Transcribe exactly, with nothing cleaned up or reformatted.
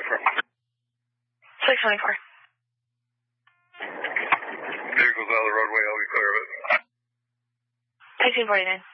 twenty-four. six twenty-four. Vehicles out of the roadway, I'll be clear of it. eighteen forty-nine.